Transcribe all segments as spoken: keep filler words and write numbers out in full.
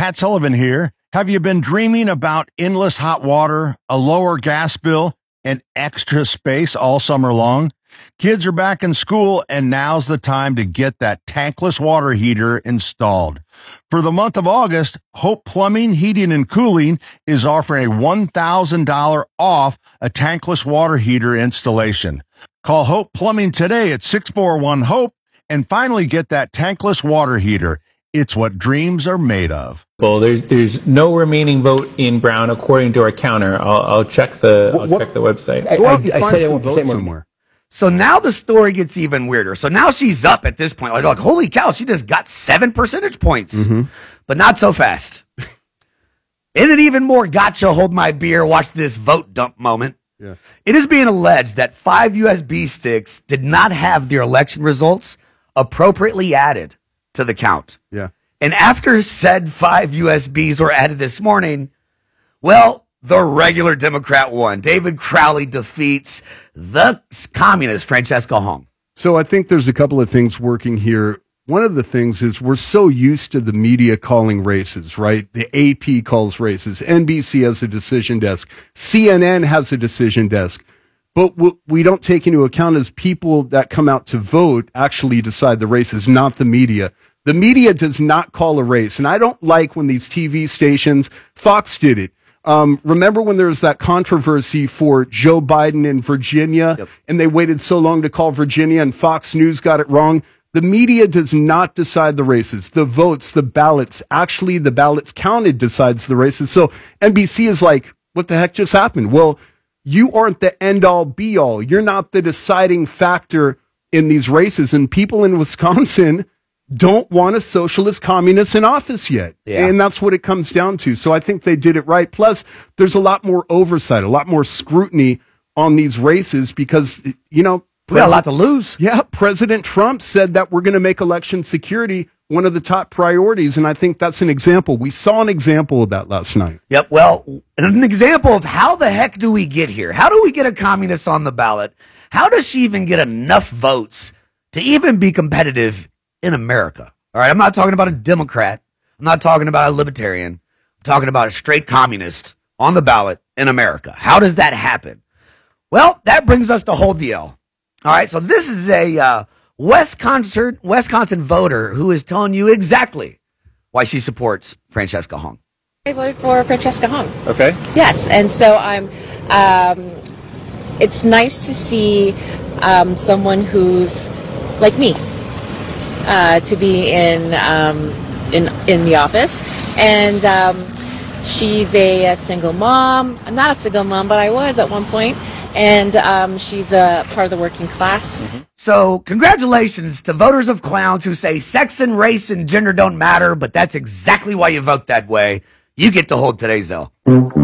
Pat Sullivan here. Have you been dreaming about endless hot water, a lower gas bill, and extra space all summer long? Kids are back in school, and now's the time to get that tankless water heater installed. For the month of August, Hope Plumbing, Heating, and Cooling is offering a one thousand dollars off a tankless water heater installation. Call Hope Plumbing today at six four one HOPE and finally get that tankless water heater. It's what dreams are made of. Well, there's there's no remaining vote in Brown according to our counter. I'll, I'll check the I'll what, check the website. I, I, I, I said I won't vote somewhere. So now the story gets even weirder. So now she's up at this point. Like, like holy cow, she just got seven percentage points. Mm-hmm. But not so fast. In an even more gotcha, hold my beer, watch this vote dump moment. Yeah. It is being alleged that five U S B sticks did not have their election results appropriately added to the count. Yeah. And after said five U S Bs were added this morning, well, the regular Democrat won. David Crowley defeats the communist Francesca Hong. So I think there's a couple of things working here. One of the things is we're so used to the media calling races, right? The A P calls races. N B C has a decision desk. C N N has a decision desk. But what we don't take into account is people that come out to vote actually decide the races, not the media. The media does not call a race. And I don't like when these T V stations, Fox did it. Um, remember when there was that controversy for Joe Biden in Virginia, yep. and they waited so long to call Virginia and Fox News got it wrong? The media does not decide the races. The votes, the ballots, actually the ballots counted decides the races. So N B C is like, what the heck just happened? Well, you aren't the end-all, be-all. You're not the deciding factor in these races. And people in Wisconsin don't want a socialist communist in office yet. Yeah. And that's what it comes down to. So I think they did it right. Plus, there's a lot more oversight, a lot more scrutiny on these races because, you know, we got a lot to lose. Yeah, President Trump said that we're going to make election security one of the top priorities, and I think that's an example. We saw an example of that last night. Yep, well, an example of how the heck do we get here? How do we get a communist on the ballot? How does she even get enough votes to even be competitive in America? All right, I'm not talking about a Democrat. I'm not talking about a libertarian. I'm talking about a straight communist on the ballot in America. How does that happen? Well, that brings us to Hold the L. All right, so this is a uh, Wisconsin, Wisconsin voter who is telling you exactly why she supports Francesca Hong. I voted for Francesca Hong. Okay. Yes, and so I'm. Um, it's nice to see um, someone who's like me uh, to be in um, in in the office, and um, she's a, a single mom. I'm not a single mom, but I was at one point. And um, she's a part of the working class. Mm-hmm. So congratulations to voters of clowns who say sex and race and gender don't matter, but that's exactly why you vote that way. You get to hold today's L.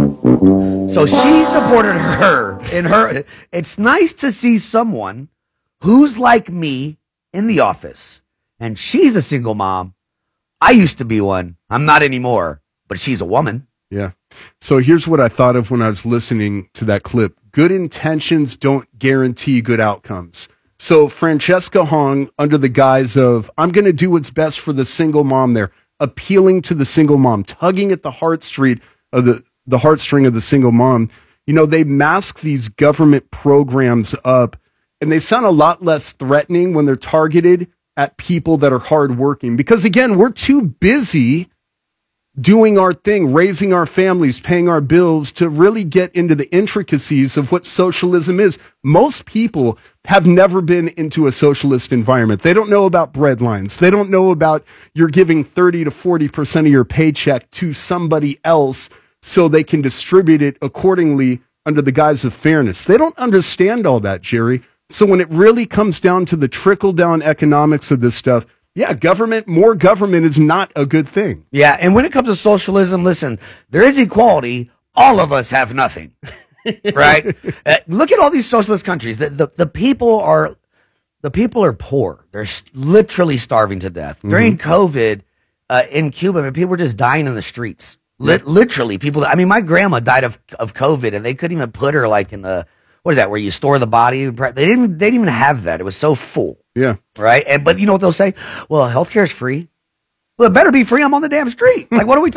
So she supported her in her. It's nice to see someone who's like me in the office. And she's a single mom. I used to be one. I'm not anymore, but she's a woman. Yeah. So here's what I thought of when I was listening to that clip. Good intentions don't guarantee good outcomes. So Francesca Hong, under the guise of, I'm going to do what's best for the single mom there, appealing to the single mom, tugging at the heartstring of the, the heartstring of the single mom, you know, they mask these government programs up, and they sound a lot less threatening when they're targeted at people that are hardworking. Because, again, we're too busy doing our thing, raising our families, paying our bills, to really get into the intricacies of what socialism is. Most people have never been into a socialist environment. They don't know about bread lines. They don't know about you're giving thirty to forty percent of your paycheck to somebody else so they can distribute it accordingly under the guise of fairness. They don't understand all that, Jerry. So when it really comes down to the trickle-down economics of this stuff, yeah, government, more government is not a good thing. Yeah, and when it comes to socialism, listen, there is equality. All of us have nothing, right? uh, look at all these socialist countries. The, the, the people are the people are poor. They're literally starving to death. Mm-hmm. During COVID uh, in Cuba, I mean, people were just dying in the streets. Lit- yeah. Literally, people. I mean, my grandma died of, of COVID, and they couldn't even put her like in the, what is that, where you store the body? They didn't, they didn't even have that. It was so full. Yeah. Right. And, but you know what they'll say? Well, healthcare is free. Well, it better be free. I'm on the damn street. Like, what are we talking